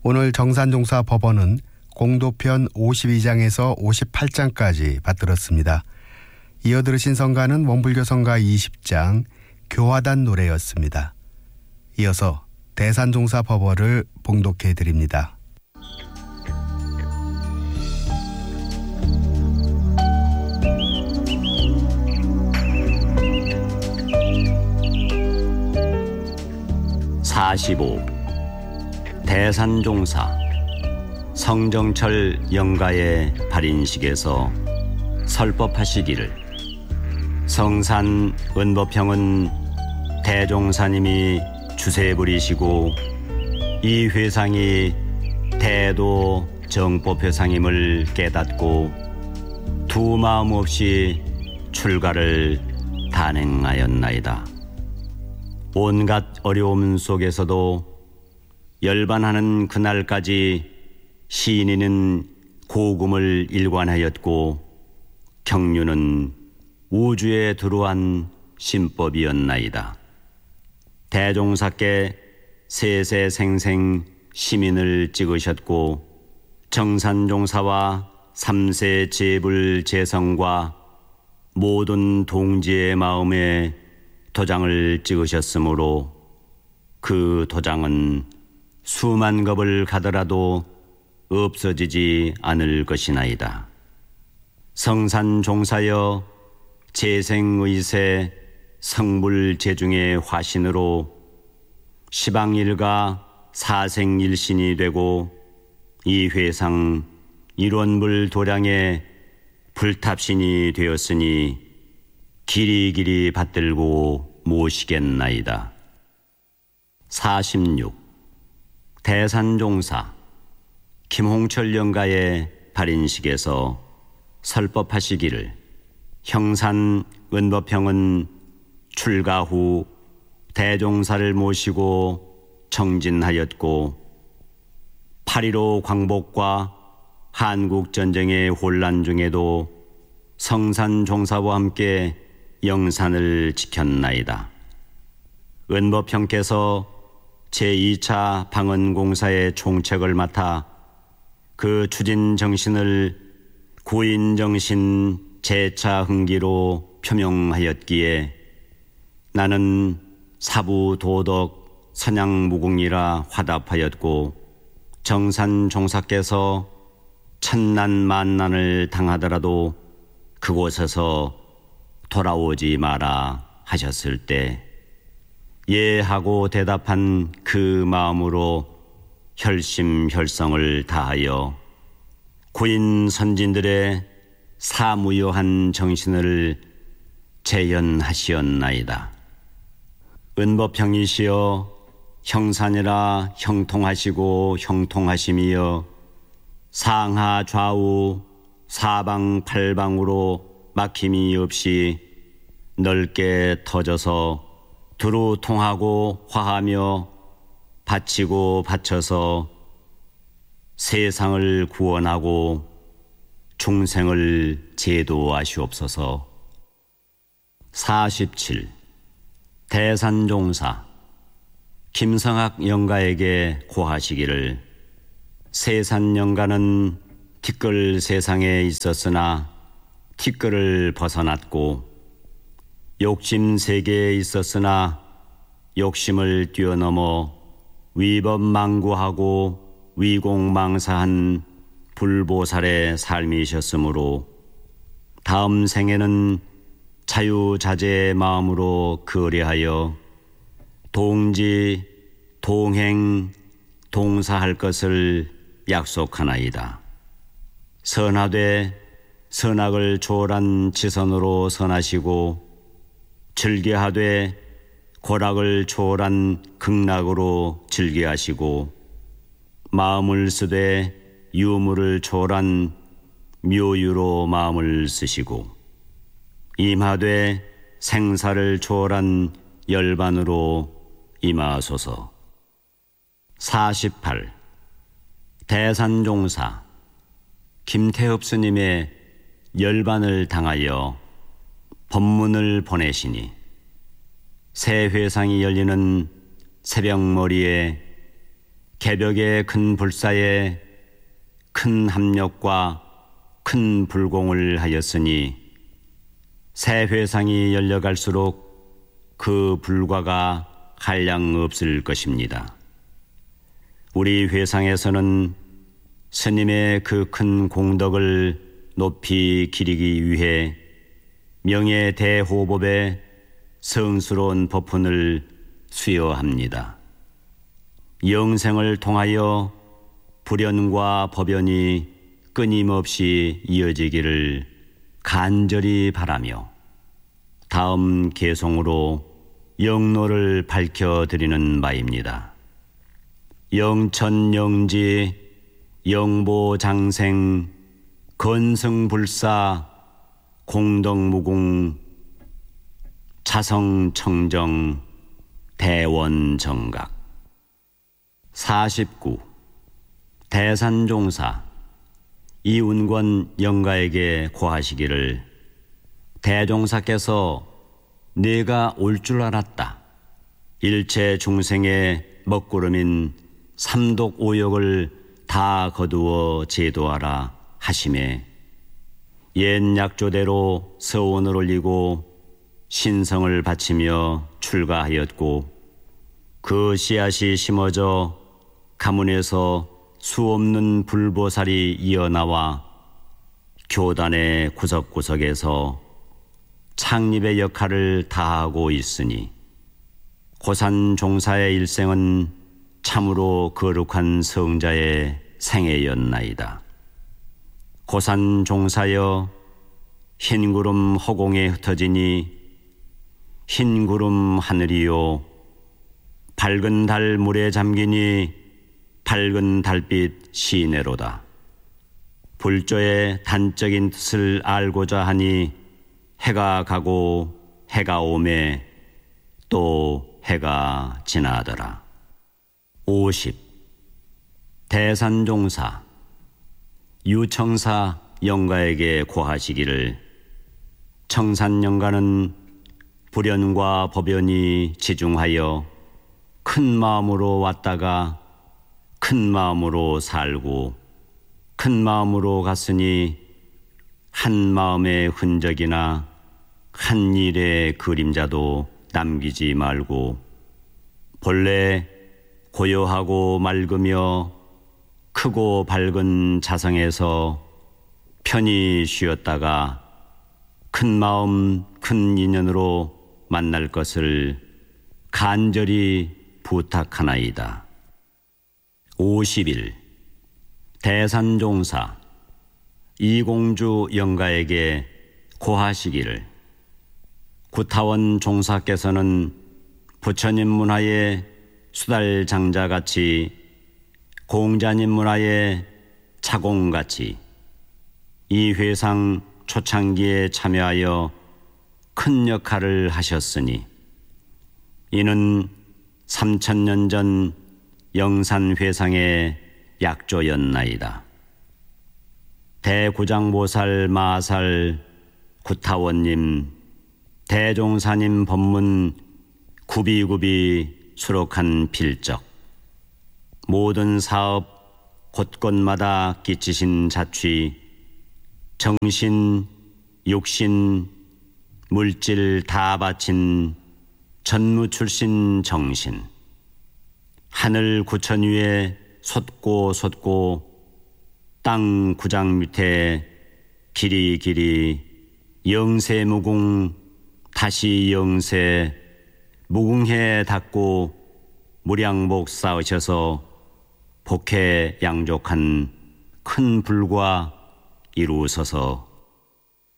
오늘 정산종사 법원은 공도편 52장에서 58장까지 받들었습니다. 이어 들으신 성가는 원불교 성가 20장 교화단 노래였습니다. 이어서 대산종사 법어를 봉독해 드립니다. (45) 대산종사. 성정철 영가의 발인식에서 설법하시기를. 성산 은법형은 대종사님이 주세 부리시고 이 회상이 대도 정법회상임을 깨닫고 두 마음 없이 출가를 단행하였나이다. 온갖 어려움 속에서도 열반하는 그날까지 시인이는 고금을 일관하였고 경륜은 우주에 들어한 신법이었나이다. 대종사께 세세생생 시민을 찍으셨고 정산종사와 삼세 제불 재성과 모든 동지의 마음에 도장을 찍으셨으므로 그 도장은 수만 겁을 가더라도 없어지지 않을 것이나이다. 성산종사여 재생의세 성불재중의 화신으로 시방일가 사생일신이 되고 이 회상 일원불 도량의 불탑신이 되었으니 길이길이 받들고 모시겠나이다. 46. 대산종사. 김홍철 영가의 발인식에서 설법하시기를. 형산 은법형은 출가 후 대종사를 모시고 정진하였고 8.15 광복과 한국전쟁의 혼란 중에도 성산종사와 함께 영산을 지켰나이다. 은법형께서 제2차 방언공사의 총책을 맡아 그 추진 정신을 구인정신 재차 흥기로 표명하였기에 나는 사부 도덕 선양무궁이라 화답하였고 정산종사께서 천난 만난을 당하더라도 그곳에서 돌아오지 마라 하셨을 때 예 하고 대답한 그 마음으로 혈심혈성을 다하여 구인 선진들의 사무효한 정신을 재현하시었나이다. 은법형이시여 형산이라 형통하시고 형통하심이여 상하 좌우 사방팔방으로 막힘이 없이 넓게 터져서 두루 통하고 화하며 바치고 바쳐서 세상을 구원하고 중생을 제도하시옵소서. 47. 대산종사. 김성학 영가에게 고하시기를. 세산 영가는 티끌 세상에 있었으나 티끌을 벗어났고 욕심 세계에 있었으나 욕심을 뛰어넘어 위법망구하고 위공망사한 불보살의 삶이셨으므로 다음 생에는 자유자재의 마음으로 거래하여 동지, 동행, 동사할 것을 약속하나이다. 선하되 선악을 초월한 지선으로 선하시고 즐겨하되 고락을 초월한 극락으로 즐겨하시고 마음을 쓰되 유무를 초월한 묘유로 마음을 쓰시고 임하되 생사를 초월한 열반으로 임하소서. 48. 대산종사. 김태흡 스님의 열반을 당하여 법문을 보내시니 새 회상이 열리는 새벽머리에 개벽의 큰 불사에 큰 합력과 큰 불공을 하였으니 새 회상이 열려갈수록 그 불과가 한량 없을 것입니다. 우리 회상에서는 스님의 그 큰 공덕을 높이 기리기 위해 명예 대호법의 성스러운 법훈을 수여합니다. 영생을 통하여 불연과 법연이 끊임없이 이어지기를 간절히 바라며 다음 개송으로 영로를 밝혀드리는 바입니다. 영천영지 영보장생 건성불사 공덕무궁 차성청정 대원정각 49. 대산종사 이운권 영가에게 고하시기를 대종사께서 내가 올 줄 알았다. 일체 중생의 먹구름인 삼독오욕을 다 거두어 제도하라 하심에 옛 약조대로 서원을 올리고 신성을 바치며 출가하였고 그 씨앗이 심어져 가문에서 수없는 불보살이 이어나와 교단의 구석구석에서 창립의 역할을 다하고 있으니 고산 종사의 일생은 참으로 거룩한 성자의 생애였나이다. 고산 종사여 흰구름 허공에 흩어지니 흰구름 하늘이요 밝은 달 물에 잠기니 밝은 달빛 시내로다. 불조의 단적인 뜻을 알고자 하니 해가 가고 해가 오매 또 해가 지나더라. 50. 대산종사 유청사 영가에게 고하시기를 청산영가는 불연과 법연이 지중하여 큰 마음으로 왔다가 큰 마음으로 살고 큰 마음으로 갔으니 한 마음의 흔적이나 한 일의 그림자도 남기지 말고 본래 고요하고 맑으며 크고 밝은 자성에서 편히 쉬었다가 큰 마음 큰 인연으로 만날 것을 간절히 부탁하나이다. 51. 대산종사 이공주 영가에게 고하시기를 구타원 종사께서는 부처님 문화의 수달장자같이 공자님 문화의 차공같이 이 회상 초창기에 참여하여 큰 역할을 하셨으니 이는 3000년 전 영산회상의 약조였나이다. 대구장보살 마살 구타원님 대종사님 법문 구비구비 수록한 필적 모든 사업 곳곳마다 끼치신 자취 정신, 육신, 물질 다 바친 전무 출신 정신 하늘 구천 위에 솟고 땅 구장 밑에 길이 영세 무궁 다시 영세 무궁해 닦고 무량복 쌓으셔서 복해 양족한 큰 불과 이루어서서